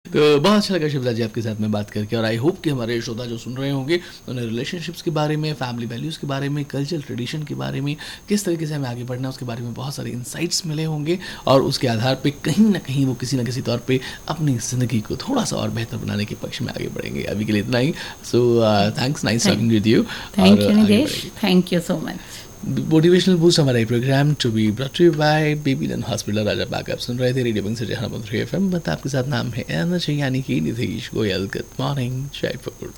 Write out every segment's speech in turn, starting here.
तो बहुत अच्छा लगा शिवदा जी आपके साथ में बात करके, और आई होप कि हमारे श्रोता जो सुन रहे होंगे उन्हें रिलेशनशिप्स के बारे में, फैमिली वैल्यूज़ के बारे में, कल्चरल ट्रेडिशन के बारे में, किस तरीके से हमें आगे बढ़ना है उसके बारे में बहुत सारे इंसाइट्स मिले होंगे, और उसके आधार पे कहीं ना कहीं वो किसी न किसी तौर पे अपनी ज़िंदगी को थोड़ा सा और बेहतर बनाने के पक्ष में आगे बढ़ेंगे। अभी के लिए इतना ही। So thanks, nice talking with you. Thank you निदेश, thank you so much. Motivational boost हमारा programme to be brought to you bye बेबीलन hospital Rajabagh. आप सुन रहे थे रेडियो बंग से जहां 3 FM। बता आपके साथ नाम है एनर्जी यानी कि निधीश गोयल। Good morning, Jaipur.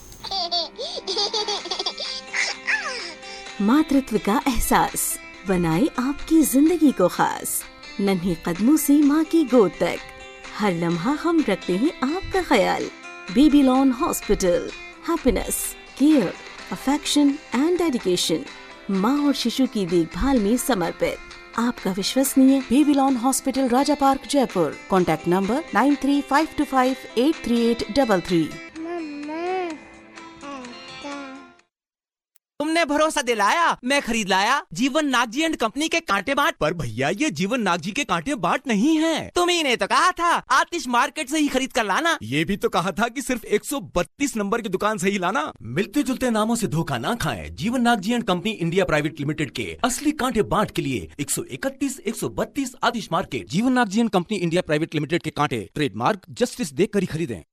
मातृत्व का एहसास बनाए आपकी जिंदगी को खास। नन्हे कदमों से माँ की गोद तक हर लम्हा हम रखते हैं आपका ख्याल। Babylon hospital, happiness, care, affection and dedication, माँ और शिशु की देखभाल में समर्पित। आपका विश्वसनीय बेबीलोन हॉस्पिटल, राजा पार्क, जयपुर। Contact number 9352583833। तुमने भरोसा दिलाया, मैं खरीद लाया जीवन नागजी एंड कंपनी के कांटे बाट। पर भैया ये जीवन नागजी के कांटे बाट नहीं है। तुम्ही ने तो कहा था आतिश मार्केट से ही खरीद कर लाना। ये भी तो कहा था कि सिर्फ 132 नंबर की दुकान से ही लाना। मिलते जुलते नामों से धोखा ना खाएं। जीवन Nagji and company India private limited के असली कांटे बाट के लिए 131, 132 आतिश मार्केट। जीवन Nagji and company India private limited के कांटे ट्रेडमार्क जस्टिस देख कर ही खरीदें।